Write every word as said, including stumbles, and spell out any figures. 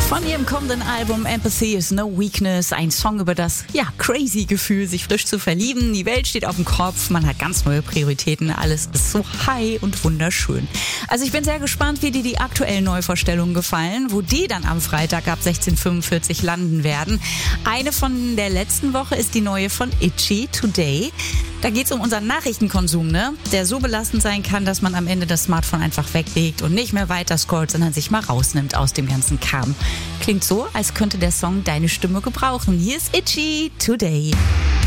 Von ihrem kommenden Album Empathy is no weakness, ein Song über das, ja, crazy Gefühl, sich frisch zu verlieben. Die Welt steht auf dem Kopf, man hat ganz neue Prioritäten, alles ist so high und wunderschön. Also ich bin sehr gespannt, wie dir die aktuellen Neuvorstellungen gefallen, wo die dann am Freitag ab sechzehn Uhr fünfundvierzig landen werden. Eine von der letzten Woche ist die neue von Itchy, Today. Da geht's um unseren Nachrichtenkonsum, ne? Der so belastend sein kann, dass man am Ende das Smartphone einfach weglegt und nicht mehr weiter scrollt, sondern sich mal rausnimmt aus dem ganzen Kram. Klingt so, als könnte der Song deine Stimme gebrauchen. Hier ist Itchy, Today.